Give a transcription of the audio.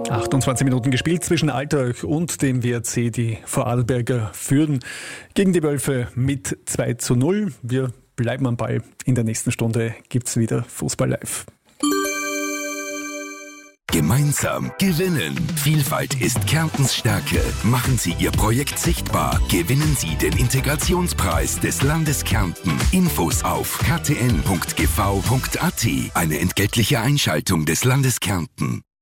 28 Minuten gespielt zwischen Altach und dem WRC. Die Vorarlberger führen gegen die Wölfe mit 2:0. Wir bleiben am Ball. In der nächsten Stunde gibt's wieder Fußball live. Gemeinsam gewinnen. Vielfalt ist Kärntens Stärke. Machen Sie Ihr Projekt sichtbar. Gewinnen Sie den Integrationspreis des Landes Kärnten. Infos auf ktn.gv.at. Eine entgeltliche Einschaltung des Landes Kärnten.